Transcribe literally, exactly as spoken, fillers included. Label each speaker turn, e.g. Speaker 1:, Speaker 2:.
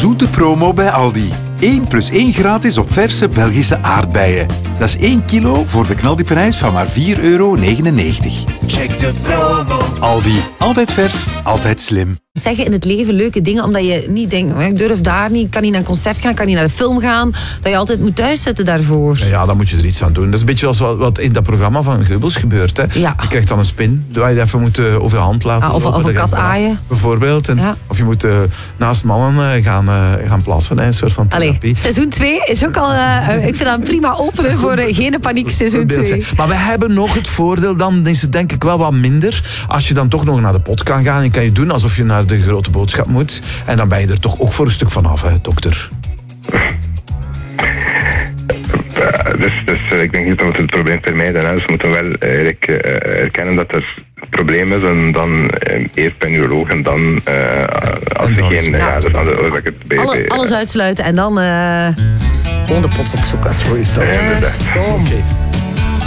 Speaker 1: zoete promo bij Aldi. één plus één gratis op verse Belgische aardbeien. Dat is één kilo voor de knaldiprijs van maar vier euro negenennegentig. Check de promo. Aldi. Altijd vers, altijd slim.
Speaker 2: Zeggen in het leven leuke dingen, omdat je niet denkt, ik durf daar niet, ik kan niet naar een concert gaan, ik kan niet naar de film gaan, dat je altijd moet thuiszetten daarvoor.
Speaker 3: Ja, dan moet je er iets aan doen. Dat is een beetje zoals wat in dat programma van Geubels gebeurt. Hè.
Speaker 2: Ja.
Speaker 3: Je krijgt dan een spin, waar je even moet uh, over je hand laten
Speaker 2: ah, of,
Speaker 3: lopen.
Speaker 2: Of een kat aaien.
Speaker 3: Bijvoorbeeld. En,
Speaker 2: ja.
Speaker 3: Of je moet uh, naast mannen uh, gaan, uh, gaan plassen. Hè, een soort van therapie.
Speaker 2: Allee, seizoen twee is ook al, uh, ik vind dat een prima opener voor uh, Geen Paniek seizoen twee.
Speaker 3: Maar we hebben nog het voordeel, dan is het denk ik wel wat minder. Als je dan toch nog naar de pot kan gaan, en kan je doen alsof je naar de grote boodschap moet. En dan ben je er toch ook voor een stuk vanaf, hè, dokter?
Speaker 4: Uh, dus, dus uh, ik denk niet dat we het probleem vermijden. Hè. Dus we moeten wel eigenlijk uh, erkennen dat er het probleem is en dan uh, eerst bij neuroloog en dan uh, als er geen... Ja, ja, dus dan de, het bij,
Speaker 2: Alle,
Speaker 4: bij,
Speaker 2: alles uitsluiten en dan uh, gewoon de pot opzoeken.
Speaker 3: Zo is dat.
Speaker 4: Ja, inderdaad.
Speaker 3: Oké.